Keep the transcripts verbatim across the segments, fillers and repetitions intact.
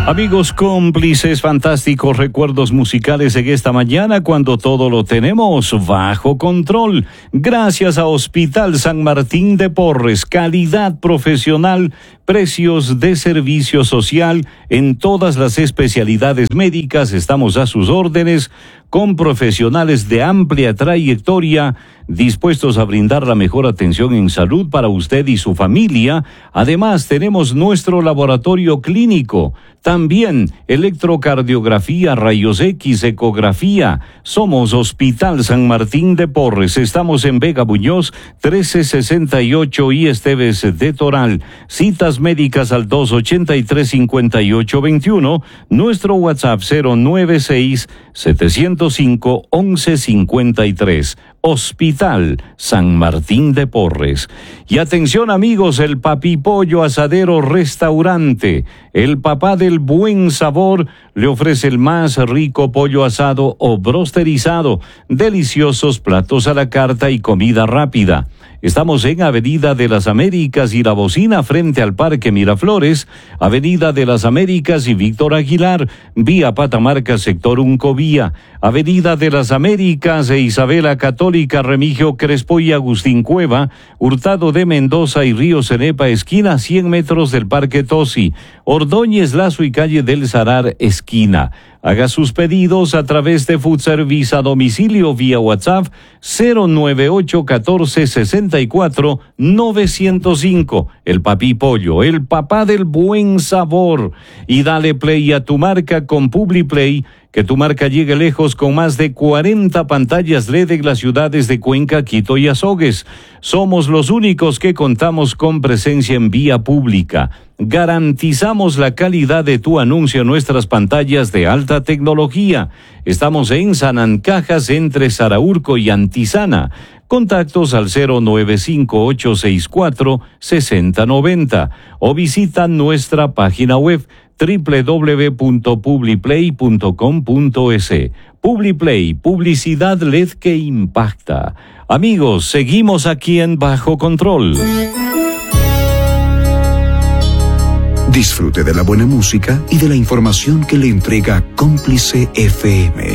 Amigos cómplices, fantásticos recuerdos musicales en esta mañana cuando todo lo tenemos bajo control. Gracias a Hospital San Martín de Porres, calidad profesional, precios de servicio social en todas las especialidades médicas. Estamos a sus órdenes con profesionales de amplia trayectoria dispuestos a brindar la mejor atención en salud para usted y su familia. Además, tenemos nuestro laboratorio clínico, también electrocardiografía, rayos X, ecografía. Somos Hospital San Martín de Porres. Estamos en Vega Muñoz, trece sesenta y ocho y Esteves de Toral. Citas médicas al dos ochenta y tres, cincuenta y ocho veintiuno. Nuestro WhatsApp cero nueve seis, setecientos cinco, once cincuenta y tres. Hospital San Martín de Porres. Y atención amigos, el Papi Pollo Asadero Restaurante, el papá del buen sabor, le ofrece el más rico pollo asado o brosterizado, deliciosos platos a la carta y comida rápida. Estamos en Avenida de las Américas y La Bocina frente al Parque Miraflores, Avenida de las Américas y Víctor Aguilar, vía Patamarca, sector Uncovía, Avenida de las Américas e Isabela Católica, Remigio Crespo y Agustín Cueva, Hurtado de Mendoza y Río Cenepa, esquina cien metros del Parque Tosi, Ordóñez Lazo y calle del Sarar, esquina. Haga sus pedidos a través de Food Service a domicilio vía WhatsApp cero nueve ocho catorce sesenta y cuatro novecientos cinco. El Papi Pollo, el papá del buen sabor. Y dale play a tu marca con PubliPlay, que tu marca llegue lejos con más de cuarenta pantallas L E D en las ciudades de Cuenca, Quito y Azogues. Somos los únicos que contamos con presencia en vía pública. Garantizamos la calidad de tu anuncio en nuestras pantallas de alta tecnología. Estamos en Sanancajas, entre Saraurco y Antizana. Contactos al cero nueve cinco ocho seis cuatro seis cero nueve cero o visita nuestra página web doble u doble u doble u punto publiplay punto com punto es. PubliPlay, publicidad L E D que impacta. Amigos, seguimos aquí en Bajo Control. Disfrute de la buena música y de la información que le entrega Cómplice F M.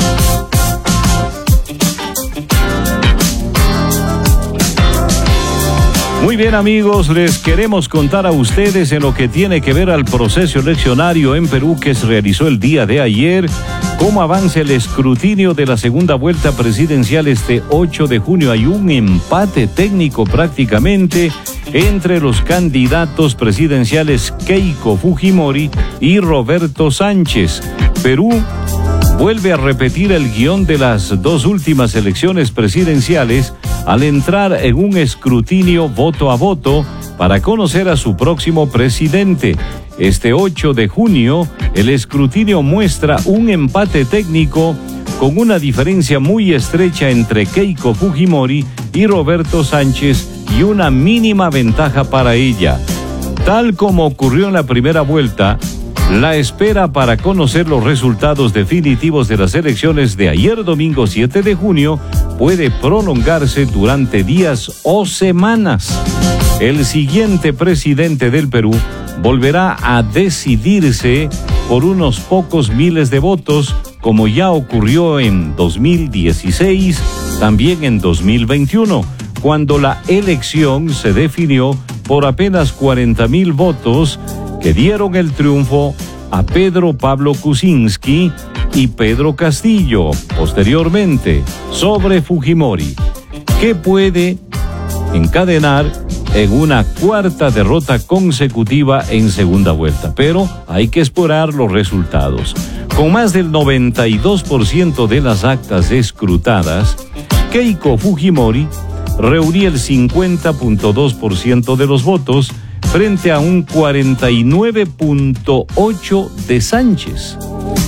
Muy bien amigos, les queremos contar a ustedes en lo que tiene que ver al proceso eleccionario en Perú que se realizó el día de ayer, cómo avanza el escrutinio de la segunda vuelta presidencial este ocho de junio. Hay un empate técnico prácticamente entre los candidatos presidenciales Keiko Fujimori y Roberto Sánchez. Perú vuelve a repetir el guión de las dos últimas elecciones presidenciales al entrar en un escrutinio voto a voto para conocer a su próximo presidente. Este ocho de junio, el escrutinio muestra un empate técnico con una diferencia muy estrecha entre Keiko Fujimori y Roberto Sánchez y una mínima ventaja para ella. Tal como ocurrió en la primera vuelta, la espera para conocer los resultados definitivos de las elecciones de ayer domingo siete de junio puede prolongarse durante días o semanas. El siguiente presidente del Perú volverá a decidirse por unos pocos miles de votos, como ya ocurrió en dos mil dieciséis, también en dos mil veintiuno, cuando la elección se definió por apenas cuarenta mil votos que dieron el triunfo a Pedro Pablo Kuczynski y Pedro Castillo, posteriormente, sobre Fujimori, que puede encadenar en una cuarta derrota consecutiva en segunda vuelta. Pero hay que esperar los resultados. Con más del noventa y dos por ciento de las actas escrutadas, Keiko Fujimori reunía el cincuenta punto dos por ciento de los votos frente a un cuarenta y nueve punto ocho por ciento de Sánchez.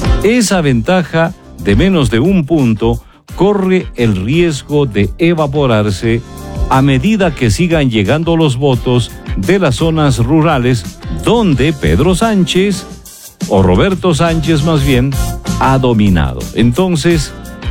Esa ventaja de menos de un punto corre el riesgo de evaporarse a medida que sigan llegando los votos de las zonas rurales donde Pedro Sánchez, o Roberto Sánchez más bien, ha dominado. Entonces,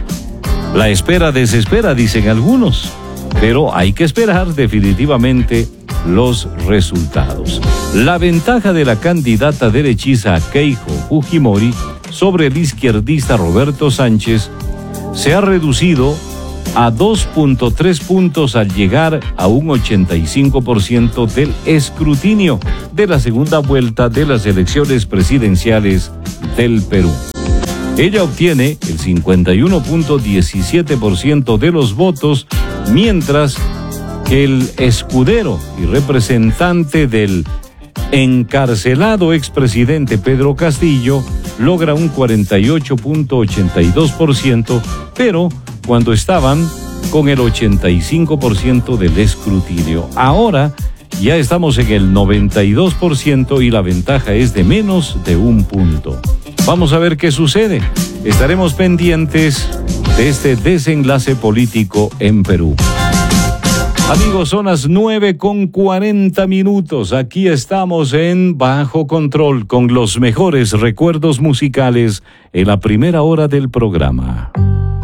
la espera desespera, dicen algunos, pero hay que esperar definitivamente los resultados. La ventaja de la candidata derechiza Keiko Fujimori sobre el izquierdista Roberto Sánchez se ha reducido a dos punto tres puntos al llegar a un ochenta y cinco por ciento del escrutinio de la segunda vuelta de las elecciones presidenciales del Perú. Ella obtiene el cincuenta y uno punto diecisiete por ciento de los votos, mientras que el escudero y representante del encarcelado expresidente Pedro Castillo logra un cuarenta y ocho punto ochenta y dos por ciento, pero cuando estaban con el ochenta y cinco por ciento del escrutinio. Ahora ya estamos en el noventa y dos por ciento y la ventaja es de menos de un punto. Vamos a ver qué sucede. Estaremos pendientes de este desenlace político en Perú. Amigos, son las nueve con cuarenta minutos. Aquí estamos en Bajo Control con los mejores recuerdos musicales en la primera hora del programa.